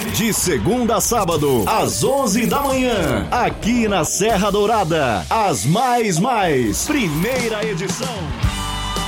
De segunda a sábado, às 11 da manhã, aqui na Serra Dourada. As Mais, primeira edição.